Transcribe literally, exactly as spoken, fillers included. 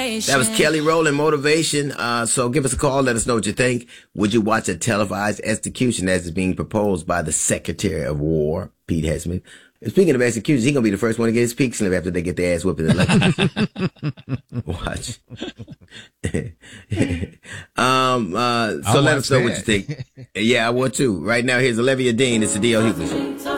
That was Kelly Rowland, Motivation. Uh, so give us a call. Let us know what you think. Would you watch a televised execution as is being proposed by the Secretary of War, Pete Hegseth? Speaking of executions, he's going to be the first one to get his peak slip after they get their ass whipped in the election. Watch. um, uh, so let us know what you think. Yeah, I would too. Right now, here's Olivia Dean. It's the D L Hughley Show.